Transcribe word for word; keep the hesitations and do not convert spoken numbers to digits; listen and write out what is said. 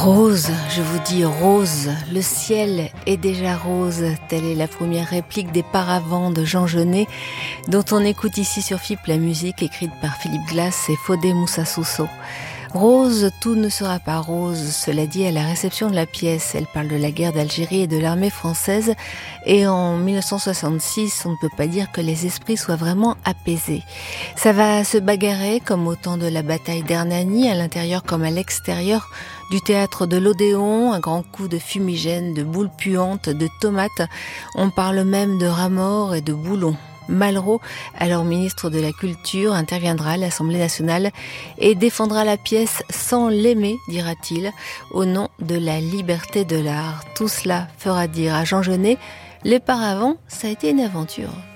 Rose, je vous dis rose, le ciel est déjà rose, telle est la première réplique des Paravents de Jean Genet, dont on écoute ici sur F I P la musique écrite par Philippe Glass et Fodé Moussa Sousso. Rose, tout ne sera pas rose, cela dit à la réception de la pièce. Elle parle de la guerre d'Algérie et de l'armée française. Et en mille neuf cent soixante-six, on ne peut pas dire que les esprits soient vraiment apaisés. Ça va se bagarrer comme au temps de la bataille d'Hernani, à l'intérieur comme à l'extérieur du théâtre de l'Odéon, un grand coup de fumigène, de boules puantes, de tomates. On parle même de rats morts et de boulons. Malraux, alors ministre de la Culture, interviendra à l'Assemblée nationale et défendra la pièce sans l'aimer, dira-t-il, au nom de la liberté de l'art. Tout cela fera dire à Jean Genet, les Paravents, ça a été une aventure.